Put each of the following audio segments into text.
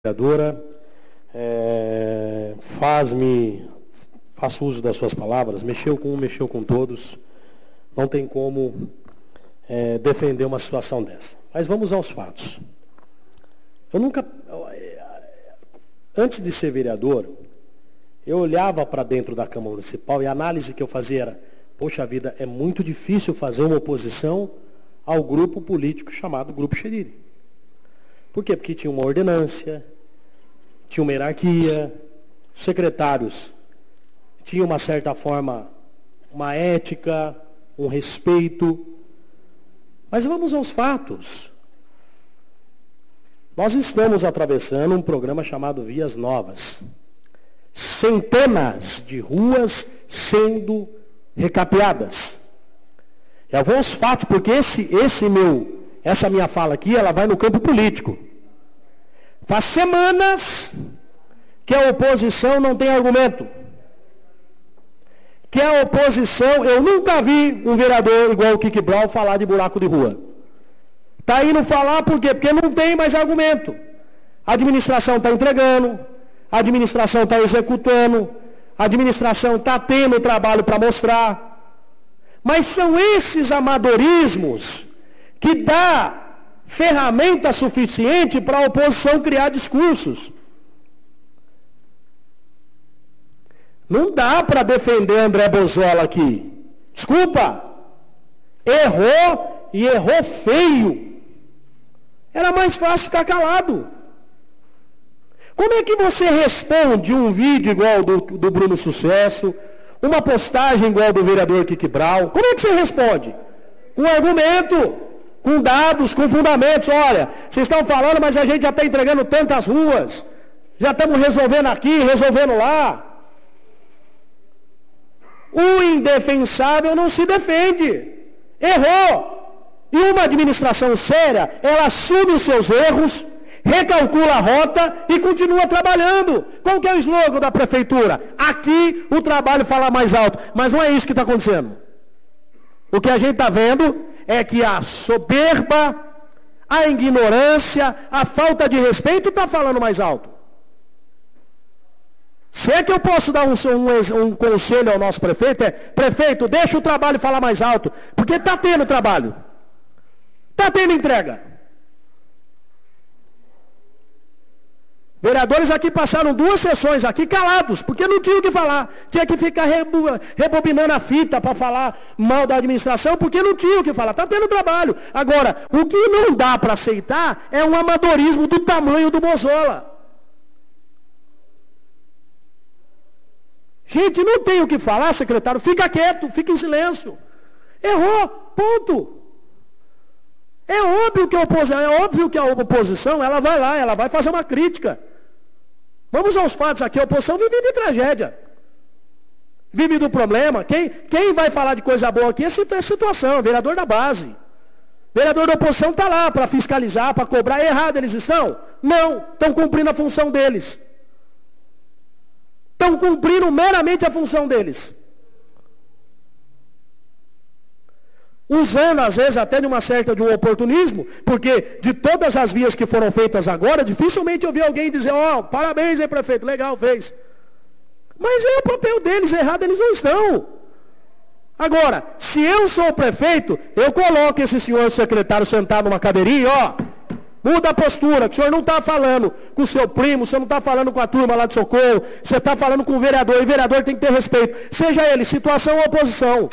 Vereadora, faço uso das suas palavras, mexeu com todos, não tem como defender uma situação dessa. Mas vamos aos fatos. Antes de ser vereador, eu olhava para dentro da Câmara Municipal e a análise que eu fazia era, poxa vida, é muito difícil fazer uma oposição ao grupo político chamado Grupo Xeriri. Por quê? Porque tinha uma ordenância, tinha uma hierarquia, os secretários tinham uma certa forma, uma ética, um respeito. Mas vamos aos fatos. Nós estamos atravessando um programa chamado Vias Novas. Centenas de ruas sendo recapeadas. Eu vou aos fatos, porque essa minha fala aqui, ela vai no campo político. Faz semanas que a oposição não tem argumento. Que a oposição, eu nunca vi um vereador igual o Kiki Brau falar de buraco de rua. Está indo falar por quê? Porque não tem mais argumento. A administração está entregando, a administração está executando, a administração está tendo trabalho para mostrar. Mas são esses amadorismos que dá ferramenta suficiente para a oposição criar discursos. Não dá para defender André Bozola aqui. Desculpa. Errou e errou feio. Era mais fácil ficar calado. Como é que você responde um vídeo igual do Bruno Sucesso, uma postagem igual do vereador Kiki Brau? Como é que você responde? Com argumento, com dados, com fundamentos. Olha, vocês estão falando, mas a gente já está entregando tantas ruas. Já estamos resolvendo aqui, resolvendo lá. O indefensável não se defende. Errou. E uma administração séria, ela assume os seus erros, recalcula a rota e continua trabalhando. Qual que é o slogan da prefeitura? Aqui o trabalho fala mais alto. Mas não é isso que está acontecendo. O que a gente está vendo é que a soberba, a ignorância, a falta de respeito está falando mais alto. Se é que eu posso dar um conselho ao nosso prefeito, prefeito, deixa o trabalho falar mais alto, porque está tendo trabalho, está tendo entrega. Vereadores aqui passaram 2 sessões aqui calados, porque não tinha o que falar. Tinha que ficar rebobinando a fita para falar mal da administração, porque não tinha o que falar. Está tendo trabalho. Agora, o que não dá para aceitar é um amadorismo do tamanho do Bozola. Gente, não tem o que falar, secretário. Fica quieto, fica em silêncio. Errou, ponto. É óbvio que a oposição ela vai lá, ela vai fazer uma crítica. Vamos aos fatos aqui, a oposição vive de tragédia. Vive do problema. Quem vai falar de coisa boa aqui é situação, vereador da base. Vereador da oposição está lá para fiscalizar, para cobrar. Errado eles estão? Não, estão cumprindo a função deles. Estão cumprindo meramente a função deles. Usando, às vezes, até de um oportunismo, porque de todas as vias que foram feitas agora, dificilmente eu vi alguém dizer, parabéns aí, prefeito, legal, fez. Mas é o papel deles, errado eles não estão. Agora, se eu sou o prefeito, eu coloco esse senhor secretário sentado numa cadeirinha, muda a postura, que o senhor não está falando com o seu primo, você não está falando com a turma lá de Socorro, você está falando com o vereador, e o vereador tem que ter respeito, seja ele situação ou oposição.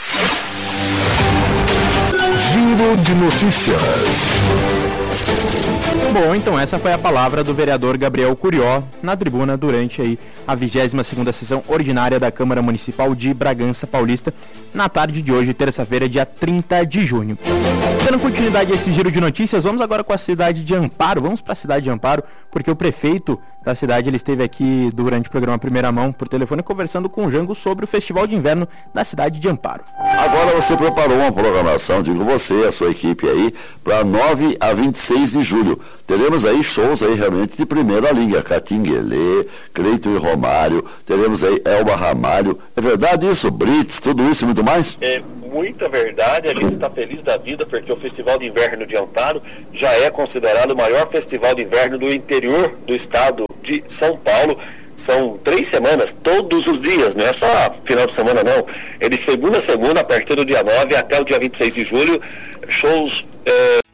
Giro de notícias. Bom, então essa foi a palavra do vereador Gabriel Curió na tribuna durante aí a 22ª sessão ordinária da Câmara Municipal de Bragança Paulista, na tarde de hoje, terça-feira, dia 30 de junho. Dando continuidade a esse giro de notícias, vamos agora com a cidade de Amparo. Vamos para a cidade de Amparo, porque o prefeito da cidade ele esteve aqui durante o programa Primeira Mão por telefone conversando com o Jango sobre o Festival de Inverno da cidade de Amparo. Agora você preparou uma programação, digo você, a sua equipe aí, para 9 a 26 de julho. Teremos aí shows aí realmente de primeira linha, Catinguelê, Cleiton e Romário, teremos aí Elba Ramalho, é verdade isso? Brits, tudo isso e muito mais? muita verdade. A gente está feliz da vida porque o Festival de Inverno de Amparo já é considerado o maior festival de inverno do interior do estado de São Paulo. São 3 semanas, todos os dias, não é só final de semana não. Ele segunda a segunda, a partir do dia 9 até o dia 26 de julho, shows